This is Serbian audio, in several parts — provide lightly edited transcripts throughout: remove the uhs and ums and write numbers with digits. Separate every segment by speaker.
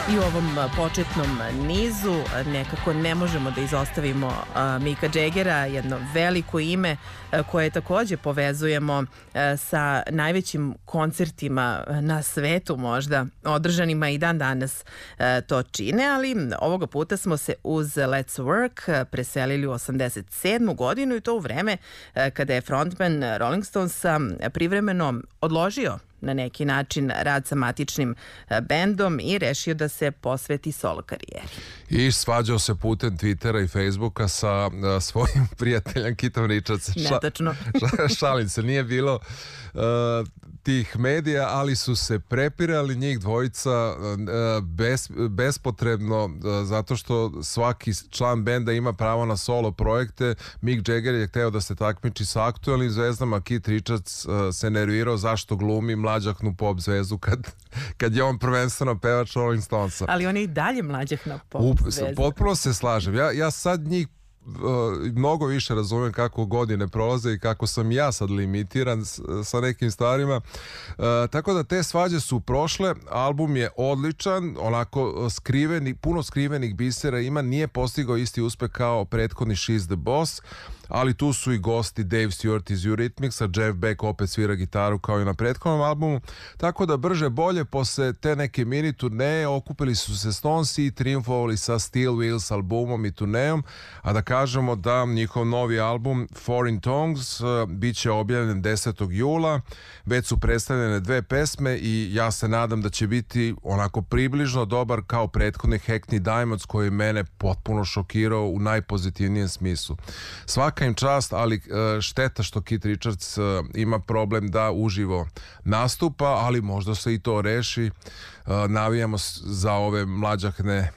Speaker 1: I u ovom početnom nizu nekako ne možemo da izostavimo Micka Jaggera, jedno veliko ime koje takođe povezujemo sa najvećim koncertima na svetu možda, održanima i dan danas to čine, ali ovoga puta smo se uz Let's Work preselili u 87. godinu i to u vreme kada je frontman Rolling Stonesa privremeno odložio na neki način rad sa matičnim bendom i rešio da se posveti solo karijeri.
Speaker 2: I svađao se putem Twittera i Facebooka sa svojim prijateljem Keithom Richardsom.
Speaker 1: Netačno.
Speaker 2: Šalim se, nije bilo tih medija, ali su se prepirali njih dvojica bespotrebno, zato što svaki član benda ima pravo na solo projekte. Mick Jagger je hteo da se takmiči sa aktuelnim zvezdama, Keith Richards se nervirao zašto glumi mlađahnu pop zvezdu kad je on prvenstveno pevač Rolling Stonesa.
Speaker 1: Ali on je i dalje mlađahna pop zvezda.
Speaker 2: Potpuno se slažem. Ja sad njih mnogo više razumijem kako godine prolaze i kako sam ja sad limitiran sa nekim stvarima. Tako da te svađe su prošle, album je odličan, onako puno skrivenih bisera ima, nije postigao isti uspeh kao prethodni She's the Boss, ali tu su i gosti Dave Stewart iz Eurythmicsa, Jeff Beck opet svira gitaru kao i na prethodnom albumu, tako da brže bolje posle te neke mini turneje okupili su se Stonesi i triumfovali sa Steel Wheels albumom i turnejom, a da kažemo da njihov novi album Foreign Tongues bit će objavljen 10. jula, već su predstavljene 2 pesme i ja se nadam da će biti onako približno dobar kao prethodni Hackney Diamonds koji mene potpuno šokirao u najpozitivnijem smislu. Svaka im čast, ali šteta što Keith Richards ima problem da uživo nastupa, ali možda se i to reši. Navijamo za ove mlađahne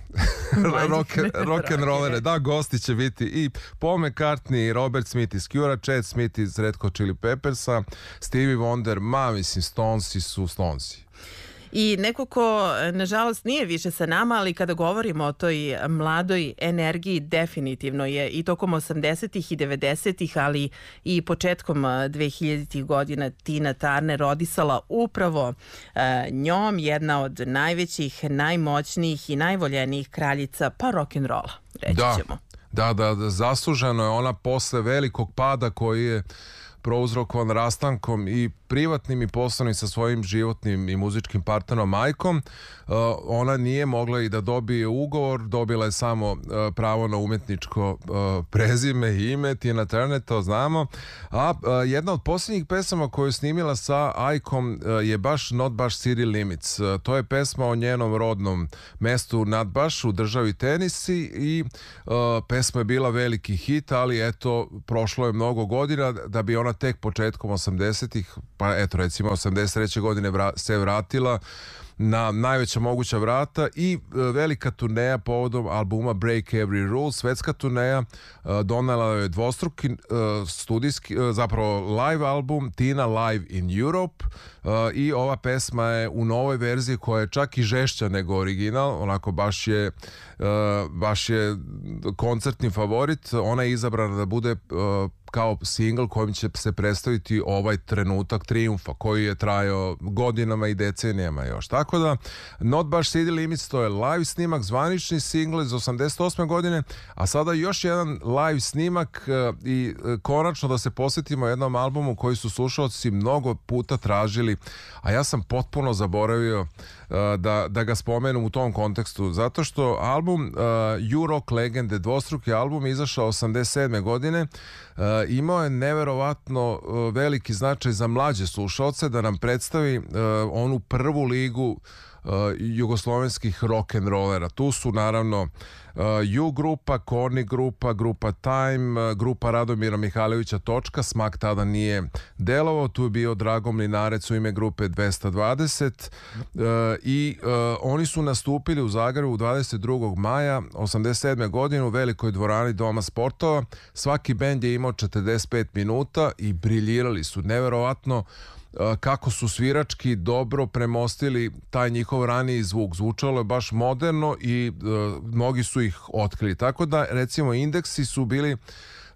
Speaker 2: rock'n'rollere. Da, gosti će biti i Paul McCartney, Robert Smith iz Cure, Chad Smith iz Red Hot Chili Peppersa, Stevie Wonder, mislim, Stonesi su Stonesi.
Speaker 1: I neko ko, nažalost, nije više sa nama, ali kada govorimo o toj mladoj energiji, definitivno je i tokom 80-ih i 90-ih, ali i početkom 2000-ih godina Tina Turner rodisala upravo njom, jedna od najvećih, najmoćnijih i najvoljenijih kraljica pa rock'n'rolla, reći ćemo.
Speaker 2: Da, zasluženo je ona posle velikog pada koji je prouzrokovan rastankom i privatnim i poslovnim sa svojim životnim i muzičkim partnerom Majkom. Ona nije mogla i da dobije ugovor, dobila je samo pravo na umetničko prezime i ime, Tina Turner, to znamo. A jedna od posljednjih pesama koju je snimila sa Ajkom je baš Not Baš City Limits. To je pesma o njenom rodnom mestu Not Baš u državi Tennessee i pesma je bila veliki hit, ali eto, prošlo je mnogo godina da bi ona tek početkom 80-ih, pa eto recimo 83. godine se vratila na najveća moguća vrata i velika turneja povodom albuma Break Every Rule, svetska turneja, donela je dvostruki studijski, zapravo live album Tina Live in Europe i ova pesma je u novoj verziji koja je čak i žešća nego original, onako baš je koncertni favorit. Ona je izabrana da bude kao singl kojim će se predstaviti ovaj trenutak trijumfa koji je trajao godinama i decenijama još. Tako da Not Baš City Limits, to je live snimak, zvanični singl iz 88. godine, a sada još jedan live snimak i konačno da se posvetimo jednom albumu koji su slušalci mnogo puta tražili, a ja sam potpuno zaboravio da ga spomenem u tom kontekstu, zato što album You Rock Legende, dvostruki album, izašao 87. godine, imao je neverovatno veliki značaj za mlađe slušalce da nam predstavi onu prvu ligu jugoslovenskih rock'n'rollera. Tu su naravno U grupa, Korni grupa, grupa Time, grupa Radomira Mihajlovića Točka, Smak tada nije delovao, tu je bio Drago Mlinarec u ime grupe 220 i oni su nastupili u Zagrebu 22. maja 87. godine u velikoj dvorani Doma sportova. Svaki bend je imao 45 minuta i briljirali su neverovatno kako su svirački dobro premostili taj njihov raniji zvuk. Zvučalo je baš moderno i mnogi su ih otkrili. Tako da, recimo, Indeksi su bili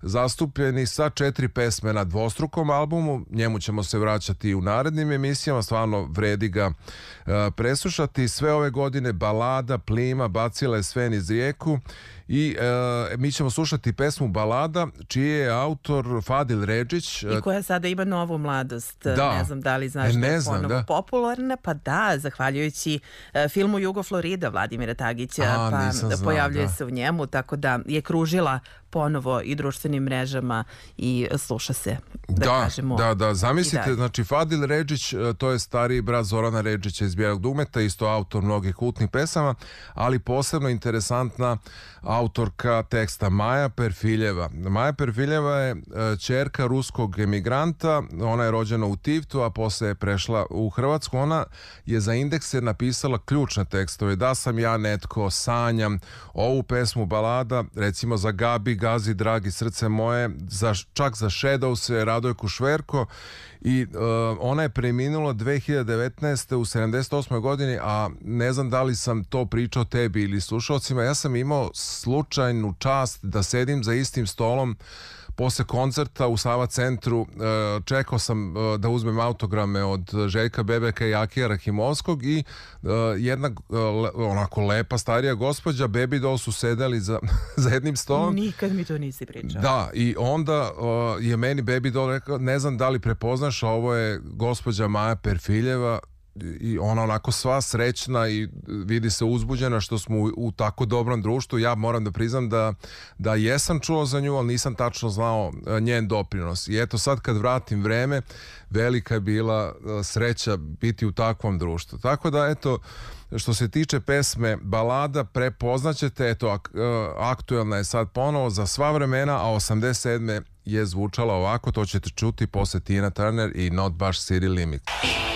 Speaker 2: zastupljeni sa 4 pesme na dvostrukom albumu. Njemu ćemo se vraćati i u narednim emisijama, stvarno vredi ga preslušati. Sve ove godine balada Plima bacila je sve niz rijeku i mi ćemo slušati pesmu Balada čiji je autor Fadil Redžić.
Speaker 1: I koja sada ima novu mladost.
Speaker 2: Da.
Speaker 1: Ne znam da li znaš da je ponovo popularna. Pa da, zahvaljujući filmu Jugo Florida Vladimira Tagića, pa pojavljuje se u njemu, tako da je kružila ponovo i društvenim mrežama i sluša se, kažemo.
Speaker 2: Da, zamislite, znači Fadil Redžić, to je stariji brat Zorana Redžića iz Bijelog dugmeta, isto autor mnogih kultnih pesama, ali posebno interesantna autorka teksta Maja Perfiljeva. Maja Perfiljeva je ćerka ruskog emigranta, ona je rođena u Tivtu, a posle je prešla u Hrvatsku. Ona je za Indekse napisala ključne tekstove, Da sam ja netko, Sanjam, ovu pesmu Balada, recimo za Gabi, Gazi, Dragi, srce moje, čak za Shadowse, Radojku Šverko, i ona je preminula 2019. u 78. godini, a ne znam da li sam to pričao tebi ili slušalcima. Ja sam imao slučajnu čast da sedim za istim stolom posle koncerta u Sava centru. Čekao sam da uzmem autograme od Željka Bebeka i Akija Rahimovskog i jedna onako lepa starija gospođa, Baby Doll su sedeli za jednim stolom.
Speaker 1: Nikad mi to nisi pričao.
Speaker 2: Da, i onda je meni Baby Doll rekao, ne znam da li prepoznaš, ovo je gospođa Maja Perfiljeva, i ona onako sva srećna i vidi se uzbuđena što smo u tako dobrom društvu. Ja moram da priznam da jesam čuo za nju, ali nisam tačno znao njen doprinos. I eto sad kad vratim vreme, velika je bila sreća biti u takvom društvu. Tako da eto, što se tiče pesme Balada, prepoznaćete, eto, aktuelna je sad ponovo za sva vremena, a 87. je zvučala ovako, to ćete čuti posle Tina Turner i Not Baš City Limit.